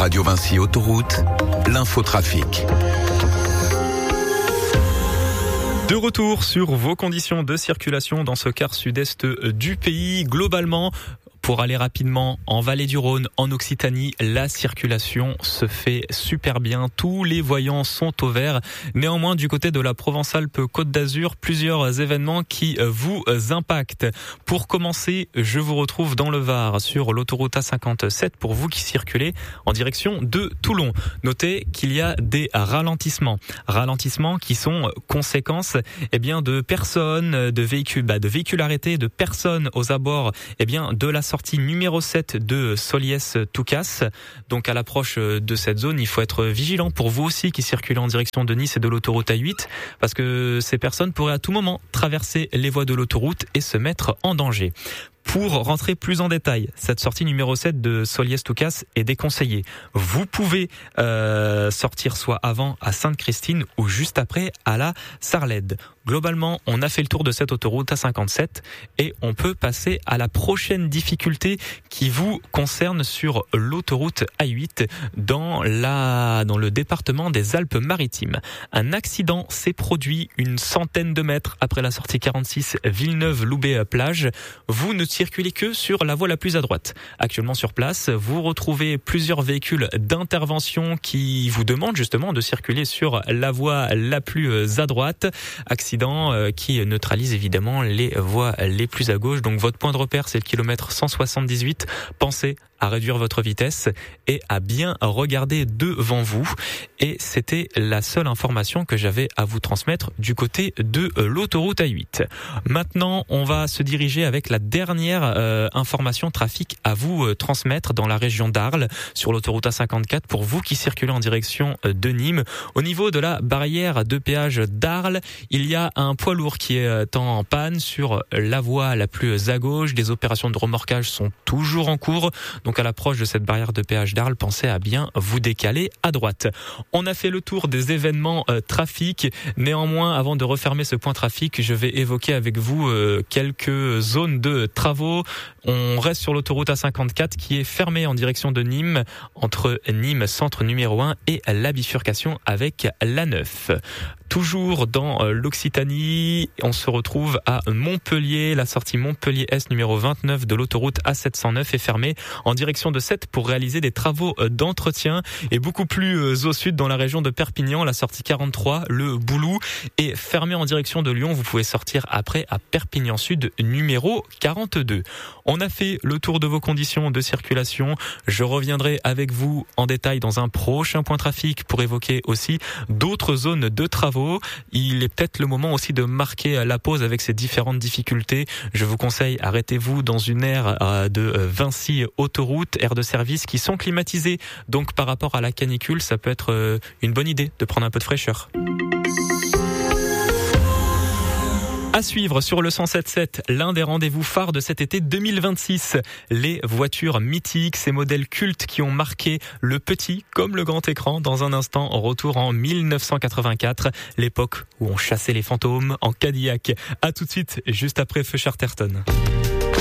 Radio Vinci Autoroute, l'infotrafic. De retour sur vos conditions de circulation dans ce quart sud-est du pays. Globalement, pour aller rapidement en Vallée du Rhône, en Occitanie, la circulation se fait super bien. Tous les voyants sont au vert. Néanmoins, du côté de la Provence-Alpes-Côte d'Azur, plusieurs événements qui vous impactent. Pour commencer, je vous retrouve dans le Var sur l'autoroute A57 pour vous qui circulez en direction de Toulon. Notez qu'il y a des ralentissements qui sont conséquence de personnes, de véhicules arrêtés, de personnes aux abords de la sortie numéro 7 de Soliès-Toucasse. Donc à l'approche de cette zone, il faut être vigilant pour vous aussi qui circulez en direction de Nice et de l'autoroute A8 parce que ces personnes pourraient à tout moment traverser les voies de l'autoroute et se mettre en danger. Pour rentrer plus en détail, cette sortie numéro 7 de Soliès-Toucasse est déconseillée. Vous pouvez sortir soit avant à Sainte-Christine ou juste après à la Sarlède. Globalement, on a fait le tour de cette autoroute A57 et on peut passer à la prochaine difficulté qui vous concerne sur l'autoroute A8 dans le département des Alpes-Maritimes. Un accident s'est produit une centaine de mètres après la sortie 46 Villeneuve-Loubet-Plage. Vous ne circulez que sur la voie la plus à droite. Actuellement sur place, vous retrouvez plusieurs véhicules d'intervention qui vous demandent justement de circuler sur la voie la plus à droite. Accident qui neutralise évidemment les voies les plus à gauche. Donc votre point de repère, c'est le kilomètre 178. Pensez à réduire votre vitesse et à bien regarder devant vous. Et c'était la seule information que j'avais à vous transmettre du côté de l'autoroute A8. Maintenant, on va se diriger avec la dernière information trafic à vous transmettre dans la région d'Arles sur l'autoroute A54 pour vous qui circulez en direction de Nîmes. Au niveau de la barrière de péage d'Arles, il y a un poids lourd qui est en panne sur la voie la plus à gauche. Des opérations de remorquage sont toujours en cours. Donc à l'approche de cette barrière de péage d'Arles, pensez à bien vous décaler à droite. On a fait le tour des événements trafic. Néanmoins, avant de refermer ce point trafic, je vais évoquer avec vous quelques zones de travaux. On reste sur l'autoroute A54 qui est fermée en direction de Nîmes, entre Nîmes centre numéro 1 et la bifurcation avec l'A9. Toujours dans l'Occitanie, on se retrouve à Montpellier. La sortie Montpellier-Est numéro 29 de l'autoroute A709 est fermée en direction de Sète pour réaliser des travaux d'entretien. Et beaucoup plus au sud, dans la région de Perpignan, la sortie 43, le Boulou, est fermée en direction de Lyon. Vous pouvez sortir après à Perpignan Sud numéro 42. On a fait le tour de vos conditions de circulation. Je reviendrai avec vous en détail dans un prochain point trafic pour évoquer aussi d'autres zones de travaux. Il est peut-être le moment aussi de marquer la pause avec ces différentes difficultés. Je vous conseille, arrêtez-vous dans une aire de Vinci Autoroute, aire de service qui sont climatisées. Donc par rapport à la canicule, ça peut être une bonne idée de prendre un peu de fraîcheur. À suivre sur le 107.7, l'un des rendez-vous phares de cet été 2026. Les voitures mythiques, ces modèles cultes qui ont marqué le petit comme le grand écran. Dans un instant, retour en 1984, l'époque où on chassait les fantômes en Cadillac. À tout de suite, juste après Feu Charterton.